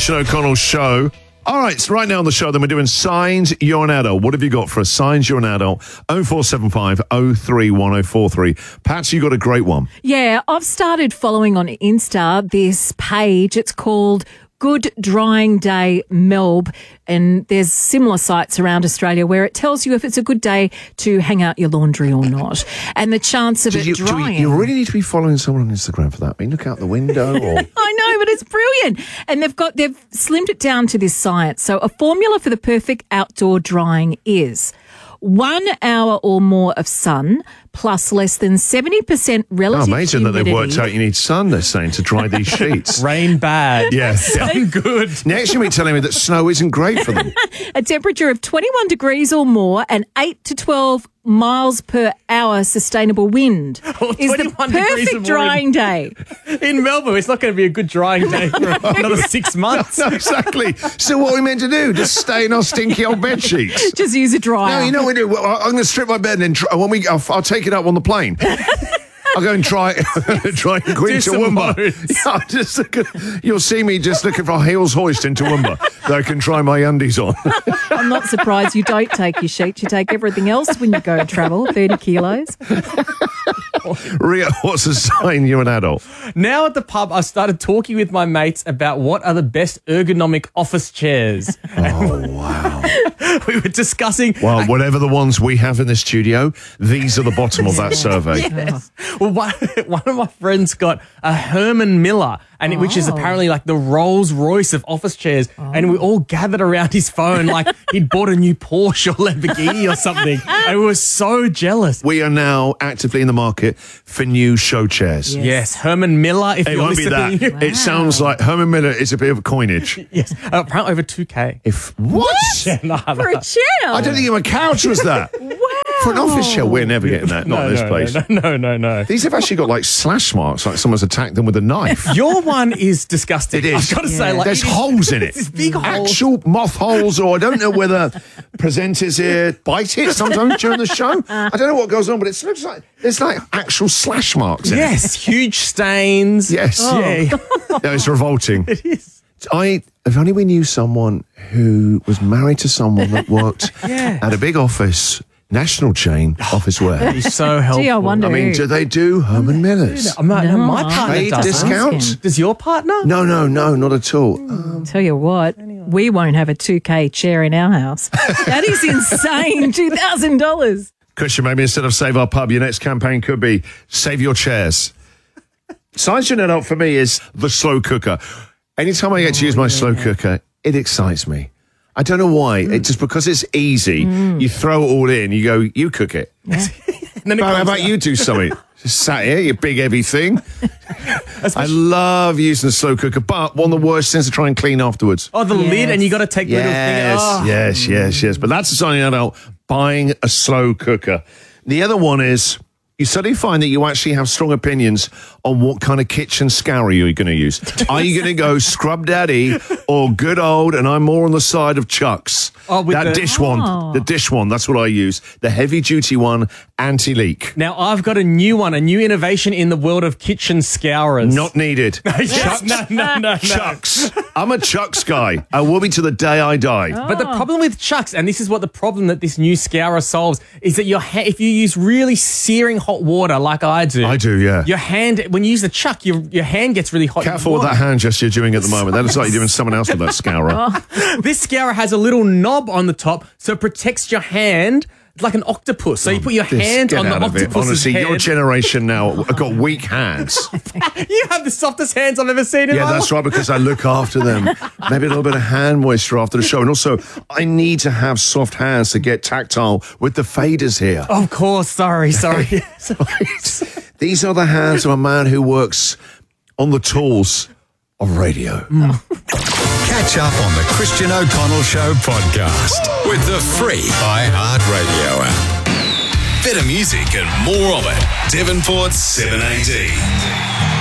Christian O'Connell Show. All right, so right now on the show, then we're doing Signs You're an Adult. What have you got for us? Signs You're an Adult, 0475 031043. Pat, you got a great one. Yeah, I've started following on Insta this page. It's called Good Drying Day Melb, and there's similar sites around Australia where it tells you if it's a good day to hang out your laundry or not, and the chance of it drying. You really need to be following someone on Instagram for that. I mean, look out the window. Or... I know, but it's brilliant. And they've slimmed it down to this science. So a formula for the perfect outdoor drying is 1 hour or more of sun plus less than 70% relative amazing humidity. that they've worked out you need sun, they're saying, to dry these sheets. Rain bad. Yes. Sun good. Next, you'll be telling me that snow isn't great for them. A temperature of 21 degrees or more and 8 to 12 miles per hour sustainable wind is the 21 degrees or perfect more drying day. In Melbourne, it's not going to be a good drying day for another 6 months. No, exactly. So what are we meant to do? Just stay in our stinky old bed sheets? Just use a dryer. No, you know what we do? Well, I'm going to strip my bed and then I'll take it up on the plane. I'll go and try in Queen Toowoomba. You'll see me just looking for heels hoist in Toowoomba that I can try my undies on. I'm not surprised you don't take your sheets. You take everything else when you go and travel, 30 kilos. Ria, what's a sign you're an adult? Now at the pub, I started talking with my mates about what are the best ergonomic office chairs. Oh, wow. We were discussing... Well, whatever the ones we have in the studio, these are the bottom of that survey. Yes. Well, one of my friends got a Herman Miller, which is apparently like the Rolls Royce of office chairs, and we all gathered around his phone like he'd bought a new Porsche or Lamborghini or something, and we were so jealous. We are now actively in the market for new show chairs. Yes, Herman Miller. If It you're won't be that. listening. Wow. It sounds like Herman Miller is a bit of a coinage. Yes, apparently over 2K. What? For a chair? I don't think even a couch was that. Wow. For an office chair, we're never getting that. Not in this place. No. These have actually got like slash marks, like someone's attacked them with a knife. Your one is disgusting. It is. I've got to say, like, There's holes in it. There's big holes. Actual moth holes, or I don't know whether presenters here bite it sometimes during the show. I don't know what goes on, but it looks like there's like actual slash marks in it. Yes, huge stains. Yes. Yeah. No, it's revolting. It is. If only we knew someone who was married to someone that worked at a big office, national chain, office wear. He's so helpful. Gee, I wonder. I mean, do they do Herman Millers? My No. partner Paid does. discount? Does your partner? No, not at all. Tell you what, we won't have a 2K chair in our house. That is insane. $2,000. Christian, maybe instead of Save Our Pub, your next campaign could be Save Your Chairs. Science you're out for me is the slow cooker. Anytime I get to use my slow cooker, it excites me. I don't know why. It's just because it's easy. You throw it all in. You go, you cook it. And then it How comes about out. you do something? Just sat here, you big heavy thing. I love using the slow cooker, but one of the worst things to try and clean afterwards. Oh, the lid, and you got to take the little thing. Oh. Yes. But that's a sign out buying a slow cooker. The other one is you suddenly find that you actually have strong opinions on what kind of kitchen scourer you're going to use. Are you going to go Scrub Daddy or good old, and I'm more on the side of Chuck's? With that the- dish one. The dish one, that's what I use. The heavy duty one, anti-leak. Now, I've got a new one, a new innovation in the world of kitchen scourers. Not needed. No. Chuck's. I'm a Chuck's guy. I will be to the day I die. But the problem with Chuck's, and this is what the problem that this new scourer solves, is that if you use really searing hot water like I do. I do, yeah. Your hand, when you use the Chuck, your hand gets really hot. Careful with that hand gesture you're doing at the moment. That looks like you're doing someone else with that scourer. This scourer has a little knob on the top, so it protects your hand. It's like an octopus. So you put your hand Get on the out of it. octopus's Honestly, head. your generation now have got weak hands. You have the softest hands I've ever seen in Yeah, my that's life. right, because I look after them. Maybe a little bit of hand moisture after the show. And also, I need to have soft hands to get tactile with the faders here. Of course, sorry. These are the hands of a man who works on the tools of radio. Catch up on the Christian O'Connell Show podcast with the free iHeartRadio app. Better music and more of it. Devonport's 7AD.